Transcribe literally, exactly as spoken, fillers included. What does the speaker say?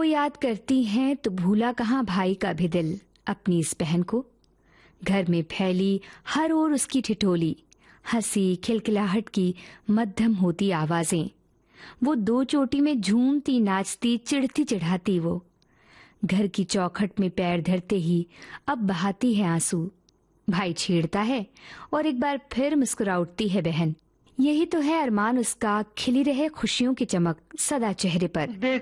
वो याद करती हैं तो भूला कहाँ भाई का भी दिल अपनी इस बहन को। घर में फैली हर ओर उसकी ठिठोली, हंसी खिलखिलाहट की मध्यम होती आवाजें। वो दो चोटी में झूमती नाचती चिढ़ती चिढ़ाती वो। घर की चौखट में पैर धरते ही अब बहाती है आंसू। भाई छेड़ता है और एक बार फिर मुस्कुरा उठती है बहन। यही तो है अरमान उसका, खिली रहे खुशियों की चमक सदा चेहरे पर।